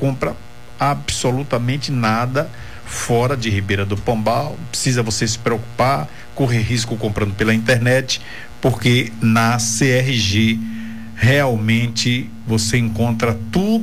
compra absolutamente nada fora de Ribeira do Pombal. Precisa você se preocupar, correr risco comprando pela internet, porque na CRG realmente você encontra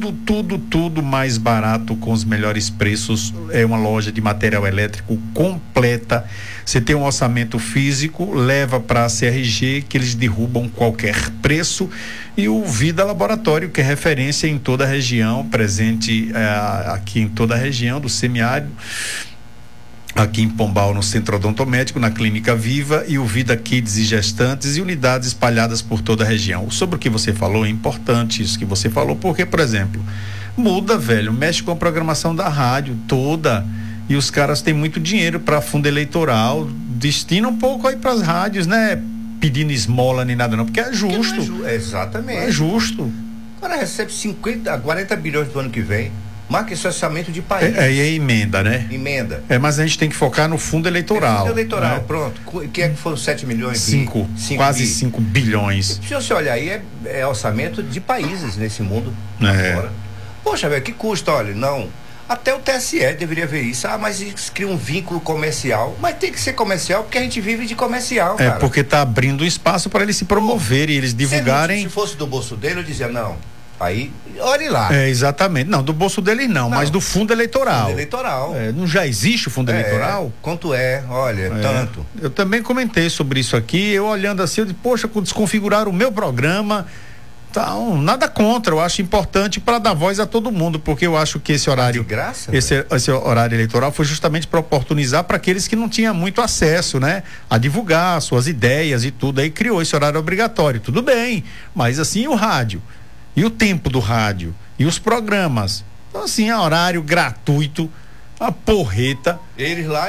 tudo mais barato, com os melhores preços. É uma loja de material elétrico completa. Você tem um orçamento físico, leva para a CRG, que eles derrubam qualquer preço. E o Vida Laboratório, que é referência em toda a região, presente aqui em toda a região do semiárido, aqui em Pombal, no Centro Odontomédico, na Clínica Viva, e o Vida Kids e Gestantes, e unidades espalhadas por toda a região. Sobre o que você falou, é importante isso que você falou, porque, por exemplo, muda, velho, mexe com a programação da rádio toda, e os caras têm muito dinheiro para fundo eleitoral, destina um pouco aí para as rádios, né? Pedindo esmola nem nada não, porque é justo. Exatamente. É justo. O cara recebe 40 bilhões do ano que vem. Marca esse orçamento de país. É emenda, né? Emenda. Mas a gente tem que focar no fundo eleitoral. Fundo eleitoral, né? Pronto. Que foram 7 milhões? Quase 5 bilhões. Se você olhar aí, é orçamento de países nesse mundo. Agora. Poxa, velho, que custa? Olha, não. Até o TSE deveria ver isso. Mas isso cria um vínculo comercial. Mas tem que ser comercial, porque a gente vive de comercial, cara. Porque tá abrindo espaço para eles se promoverem, eles divulgarem. Se fosse do bolso dele, eu dizia, não. Aí, olhe lá. Exatamente. Não, do bolso deles não, mas do fundo eleitoral. Fundo eleitoral. Não já existe o fundo eleitoral? Quanto olha, tanto. Eu também comentei sobre isso aqui, eu olhando assim, eu disse, poxa, desconfiguraram o meu programa. Então, nada contra, eu acho importante para dar voz a todo mundo, porque eu acho que esse horário, de graça, esse horário eleitoral foi justamente para oportunizar para aqueles que não tinham muito acesso, né, a divulgar suas ideias e tudo. Aí criou esse horário obrigatório, tudo bem, mas assim o rádio, e o tempo do rádio, e os programas, então assim, é horário gratuito, a porreta. Eles lá,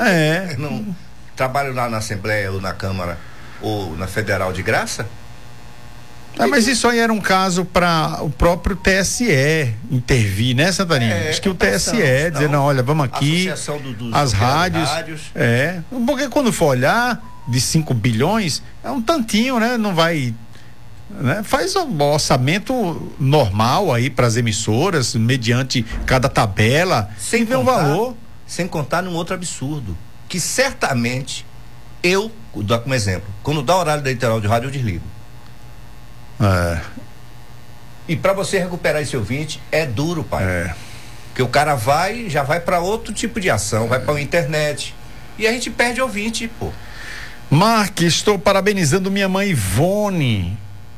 não trabalham lá na Assembleia ou na Câmara ou na Federal de graça? Mas isso aí era um caso para o próprio TSE intervir, né, Santarino? Acho que o TSE dizer, não, olha, vamos aqui, as rádios. Porque quando for olhar de 5 bilhões, é um tantinho, né? Não vai, né? Faz um orçamento normal aí para as emissoras, mediante cada tabela, sem ver o valor. Sem contar num outro absurdo, que certamente eu, dou como exemplo, quando dá horário eleitoral de rádio, eu desligo. E para você recuperar esse ouvinte é duro, pai. Porque o cara já vai para outro tipo de ação, vai para a internet e a gente perde ouvinte, pô. Mark, estou parabenizando minha mãe Ivone.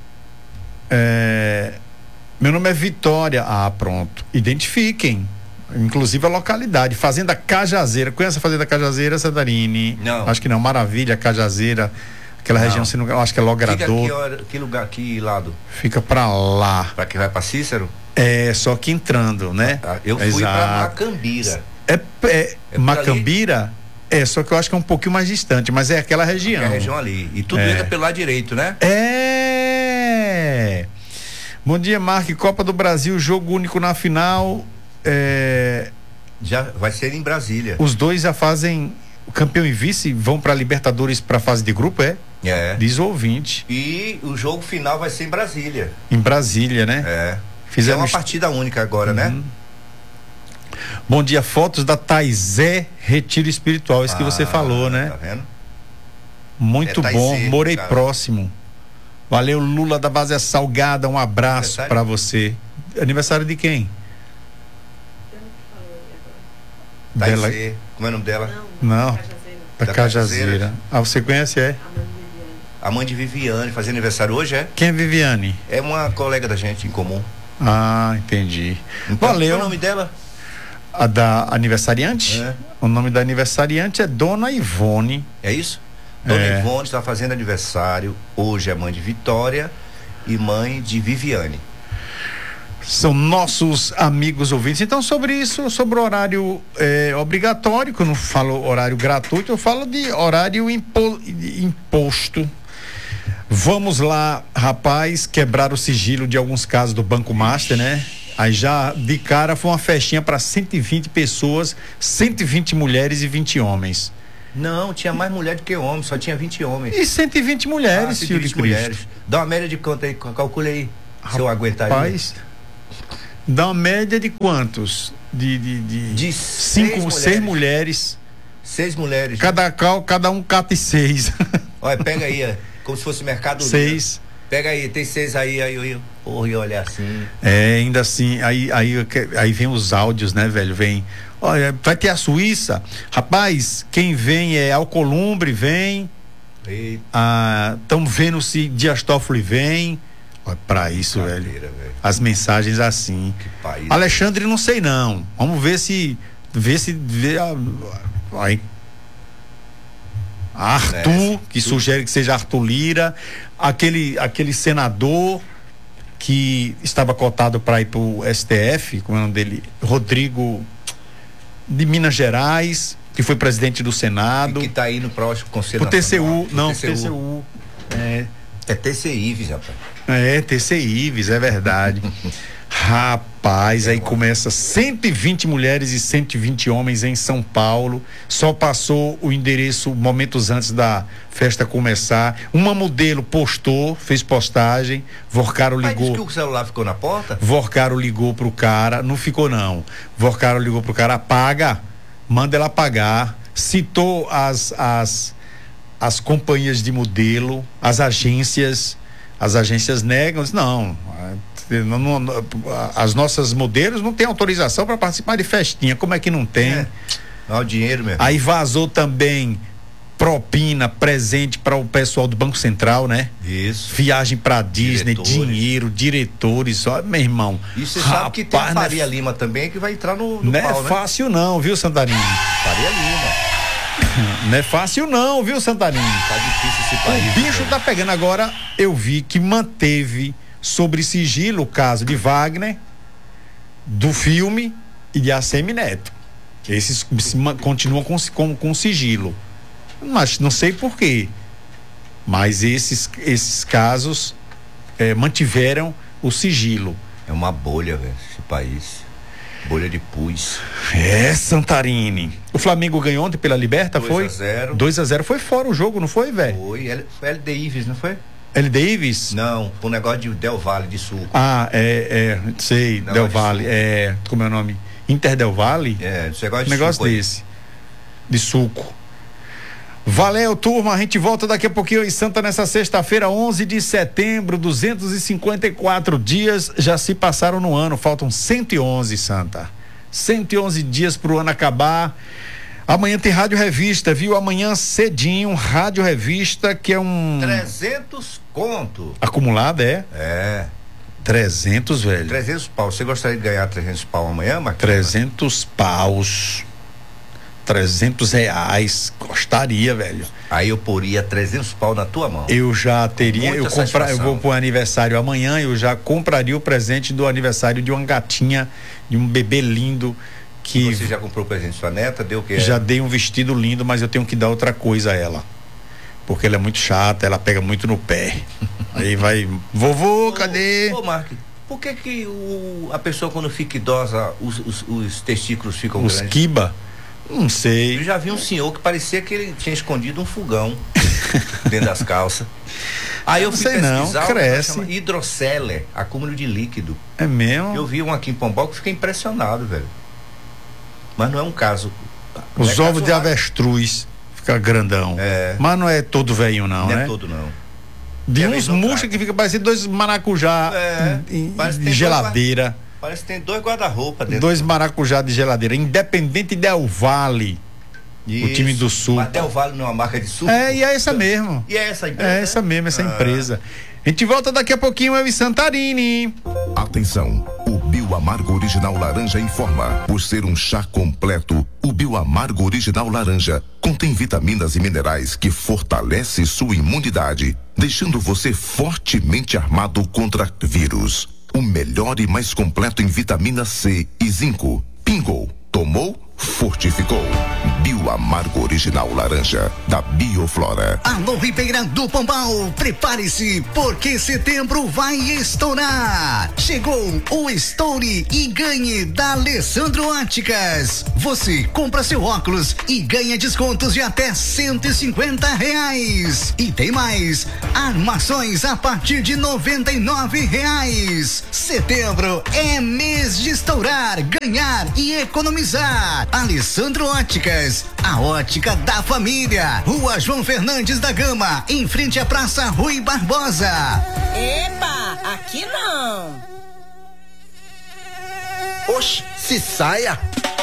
Meu nome é Vitória. Pronto. Identifiquem. Inclusive a localidade, Fazenda Cajazeira. Conhece a Fazenda Cajazeira, Santarini? Não. Acho que não. Maravilha, Cajazeira. Aquela região, eu acho que é Logrador. Fica que lugar, que lado? Fica pra lá. Pra que vai pra Cícero? Só que entrando, né? Eu fui pra Macambira. Macambira? Só que eu acho que é um pouquinho mais distante, mas é aquela região. É a região ali. E tudo entra pelo lado direito, né? Bom dia, Mark. Copa do Brasil, jogo único na final. Já vai ser em Brasília. Os dois já fazem. O campeão e vice vão para Libertadores para fase de grupo, diz o ouvinte. E o jogo final vai ser em Brasília. Em Brasília, né? Fizeram uma partida única agora, né? Bom dia, fotos da Taizé Retiro Espiritual, isso que você falou, né? Tá vendo? Muito bom, morei próximo. Valeu, Lula da Base Salgada, um abraço para você. Aniversário de quem? Taizé, como é o nome dela? Não, da Cajazeira. Você conhece, A mãe de Viviane, faz aniversário hoje, Quem é Viviane? É uma colega da gente em comum. Entendi. Então, valeu. Qual é o nome dela? A da aniversariante? O nome da aniversariante é Dona Ivone. É isso? Dona Ivone está fazendo aniversário. Hoje é mãe de Vitória e mãe de Viviane. São nossos amigos ouvintes. Então, sobre isso, sobre o horário obrigatório, que eu não falo horário gratuito, eu falo de horário imposto. Vamos lá, rapaz, quebrar o sigilo de alguns casos do Banco Master, né? Aí já de cara foi uma festinha para 120 pessoas, 120 mulheres e 20 homens. Não, tinha mais mulher do que homem, só tinha 20 homens. E 120 mulheres, 120 mulheres. Dá uma média de quanto aí, calcule aí, se eu aguentar. Rapaz, Dá uma média de quantos? De seis mulheres. 6 mulheres. Cada um cata 6. Olha, pega aí, como se fosse Mercado 6. Pega aí, tem 6 aí porra, e olha assim. Ainda assim, aí vem os áudios, né, velho? Vem, olha, vai ter a Suíça. Rapaz, quem vem é Alcolumbre, vem. Estão vendo se Dias Toffoli vem. Olha, pra isso, velho. As mensagens assim. Que país. Alexandre, não sei não. Vamos ver se. Aí. Arthur, que sugere que seja Arthur Lira. Aquele senador que estava cotado para ir pro STF, como é o nome dele? Rodrigo, de Minas Gerais, que foi presidente do Senado. E que tá aí no próximo Conselho Nacional. TCU. É TCIVES, rapaz. TCIVES, é verdade. Rapaz, aí começa 120 mulheres e 120 homens em São Paulo. Só passou o endereço momentos antes da festa começar. Uma modelo postou, fez postagem. Vorcaro ligou. Mas disse que o celular ficou na porta? Vorcaro ligou pro cara, não ficou não. Vorcaro ligou pro cara, apaga, manda ela apagar. Citou as companhias de modelo, as agências negam, não, as nossas modelos não têm autorização para participar de festinha, como é que não tem? Olha o dinheiro mesmo. Aí vazou também propina, presente para o pessoal do Banco Central, né? Isso. Viagem para Disney, dinheiro, diretores, ó, meu irmão. E você sabe que tem a Faria Lima também que vai entrar no não pau, é fácil não, viu, Santarino? Faria Lima. Não é fácil não, viu, Santarino? Tá difícil esse país. O bicho tá pegando agora. Eu vi que manteve sobre sigilo o caso de Wagner, do filme e de ACM Neto. Esses continuam com sigilo. Mas não sei por quê. Mas esses casos mantiveram o sigilo. É uma bolha, velho, esse país. Bolha de pus. Santarini. O Flamengo ganhou ontem pela Liberta, 2-0. 2-0. Foi fora o jogo, não foi, velho? Foi LD Ives, não foi? LD Ives? Não, foi um negócio de Del Valle, de suco. Sei, Del Valle. Como é o nome? Inter Del Valle? Negócio desse. De suco. Valeu, turma, a gente volta daqui a pouquinho em Santa nessa sexta-feira, 11 de setembro, 254 dias já se passaram no ano, faltam 111, Santa, 111 dias pro ano acabar. Amanhã tem Rádio Revista, viu? Amanhã cedinho, Rádio Revista, que é 300 conto. Acumulado, é? 300, velho. 300 pau, você gostaria de ganhar 300 pau amanhã, Marquinhos? 300 paus. 300 reais, gostaria, velho. Aí eu poria 300 pau na tua mão. Eu já teria, eu vou pro aniversário amanhã, eu já compraria o presente do aniversário de uma gatinha, de um bebê lindo que... Você já comprou o presente de sua neta, deu o quê? Já dei um vestido lindo, mas eu tenho que dar outra coisa a ela. Porque ela é muito chata, ela pega muito no pé. Aí vai, vovô, cadê? Marcos, por que a pessoa quando fica idosa, os testículos ficam grandes? Os quiba? Não sei. Eu já vi um senhor que parecia que ele tinha escondido um fogão dentro das calças. Aí eu fui pesquisar, cresce. Hidroceler, acúmulo de líquido. É mesmo? Eu vi um aqui em Pombal que fiquei impressionado, velho. Mas não é um caso. Os ovos de avestruz fica grandão. Mas não é todo velho não, né? Não é todo não. De uns murchos que fica parecendo 2 maracujá de geladeira. Parece que tem 2 guarda-roupa dentro. 2 maracujá de geladeira. Independente Del Valle. Isso. O time do Sul. Mas Del Valle não é uma marca de suco? E é essa mesmo. E é essa empresa? É essa mesmo, essa empresa. A gente volta daqui a pouquinho, eu e Santarini. Atenção, o Bioamargo Original Laranja informa. Por ser um chá completo, o Bioamargo Original Laranja contém vitaminas e minerais que fortalece sua imunidade, deixando você fortemente armado contra vírus. O melhor e mais completo em vitamina C e zinco. Pingou, tomou, fortificou. Bioamargo Original Laranja, da Bioflora. Alô, Ribeirão do Pombal, prepare-se, porque setembro vai estourar. Chegou o Estoure e Ganhe da Alessandro Óticas. Você compra seu óculos e ganha descontos de até R$150. E tem mais, armações a partir de R$99. Setembro é mês de estourar, ganhar e economizar. Alessandro Óticas, a ótica da família. Rua João Fernandes da Gama, em frente à Praça Rui Barbosa. Epa, aqui não. Oxe, se saia.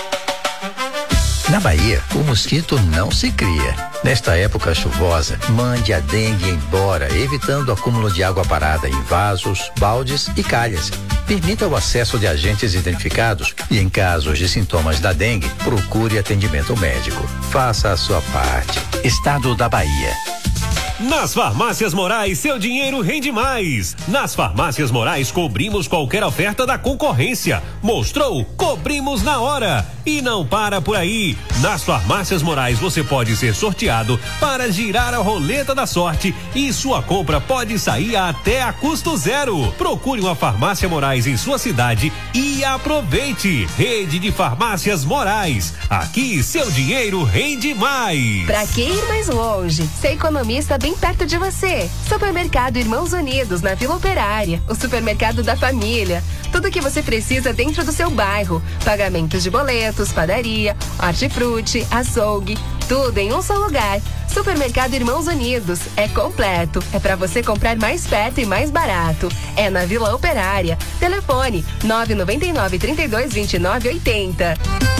Na Bahia, o mosquito não se cria. Nesta época chuvosa, mande a dengue embora, evitando o acúmulo de água parada em vasos, baldes e calhas. Permita o acesso de agentes identificados e, em casos de sintomas da dengue, procure atendimento médico. Faça a sua parte. Estado da Bahia. Nas Farmácias Morais, seu dinheiro rende mais. Nas Farmácias Morais, cobrimos qualquer oferta da concorrência. Mostrou? Cobrimos na hora. E não para por aí. Nas Farmácias Morais, você pode ser sorteado para girar a roleta da sorte e sua compra pode sair até a custo zero. Procure uma Farmácia Morais em sua cidade e aproveite. Rede de Farmácias Morais. Aqui, seu dinheiro rende mais. Pra que ir mais longe? Ser economista bem perto de você. Supermercado Irmãos Unidos, na Vila Operária. O supermercado da família. Tudo que você precisa dentro do seu bairro. Pagamentos de boletos, padaria, hortifruti, açougue. Tudo em um só lugar. Supermercado Irmãos Unidos. É completo. É pra você comprar mais perto e mais barato. É na Vila Operária. Telefone 999 32 29 80.